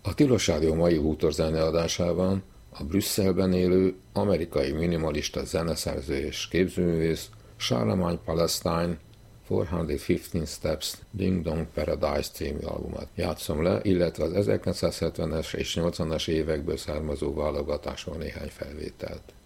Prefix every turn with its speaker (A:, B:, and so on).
A: A Tilos Rádió mai bútorzene adásában a Brüsszelben élő amerikai minimalista zeneszerző és képzőművész Charlemagne Palestine 415 Steps Ding Dong Paradise című albumát játszom le, illetve az 1970-es és 80-as évekből származó válogatásról néhány felvételt.